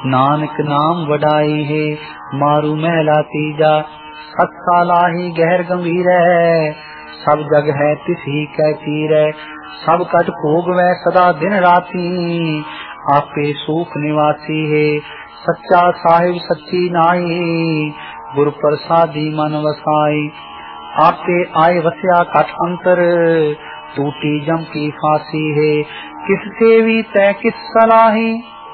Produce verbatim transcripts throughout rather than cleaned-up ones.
नानक नाम वडाई है मारू महला तीजा। सत सालाही गहर गंभीर है सब जग है तिसी कै चीर है। सब कट भोग वै सदा दिन राती आपे सुख निवासी है। सच्चा साहिब सच्ची नाई गुर प्रसादी मन वसाई। आपे आए वस्या कट अंतर टूटी जम की फांसी है। किस सेवी तय किस सलाही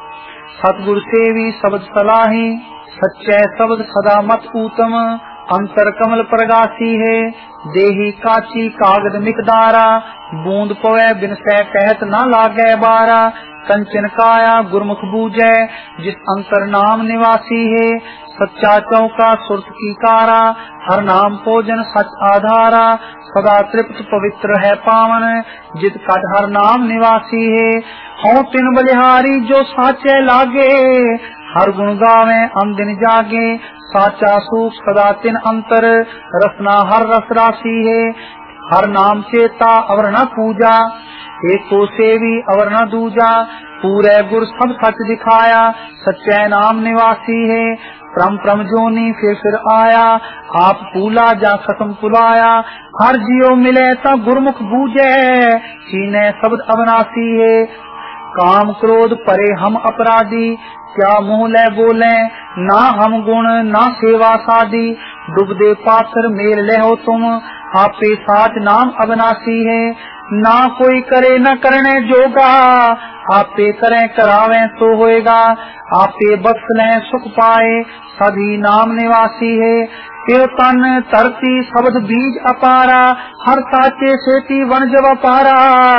सतगुर सेवी शब्द सलाही। सच्चे शब्द सदा मत ऊतम अंतर कमल प्रगासी है। देही काची कागद मिकदारा बूंद पवे बिन सै कहत न लागे बारा। कंचन काया गुरमुख बूझे जिस अंतर नाम निवासी है। सच्चा चौका सुरत की कारा हर नाम भोजन सच आधारा। सदा तृप्त पवित्र है पावन जित कट हर नाम निवासी है। हों तिन बलिहारी जो साचे लागे हर गुण गावे अंदिन जागे। साचा सुख सदा तिन अंतर रसना हर रस राशि है। हर नाम चेता अवर न पूजा एक को सेवी अवर न दूजा। पूरे गुर सब सच दिखाया सच्चे नाम निवासी है। प्रम प्रम जोनी फिर फिर आया आप पूला जा खत्म पुलाया। हर जियो मिले ता गुरमुख बूझे चीने शब्द अविनाशी है। काम क्रोध परे हम अपराधी क्या मुँह ले बोले ना हम गुण ना सेवा सादी। डूबदे पात्र मेल ले हो तुम आपे साच नाम अविनाशी है। ना कोई करे न करने जोगा आपे करे करावे तो होएगा। आपे बख्श ले सुख पाए सभी नाम निवासी है। यो तन धरती शब्द बीज अपारा हर साचे सेती वन जब पारा।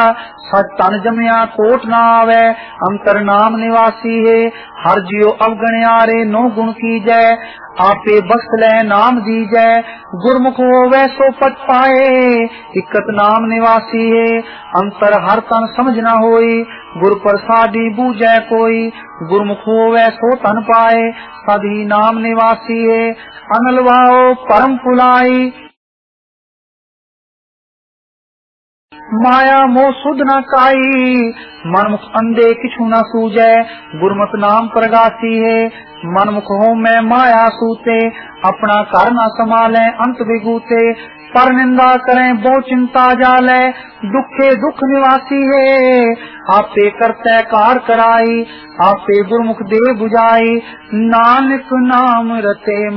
सच तन जमया कोट ना आवे अंतर नाम निवासी है। हर जियो अवगण्यारे नो गुण की जय आपे बख्श ले नाम दी जय। गुरमुख होवे सो पच पाए इकत नाम निवासी है। अंतर हर तन समझ न होई गुर प्रसादी बूझे कोई। गुरमुख होवे सो तन पाए सभी नाम निवासी है। अनलवाओ परम फुलाई माया मोह सुध न काई। मनमुख अंधे किछु न सूझे गुरमत नाम प्रगासी है। मनमुख हो मैं माया सूते अपना घर न संभाले अंत विगूते। पर निंदा करें बहु चिंता जाले दुखे दुख निवासी है। आपे करते कार कराई आपे गुरमुख दे बुझाई। नानक नाम रते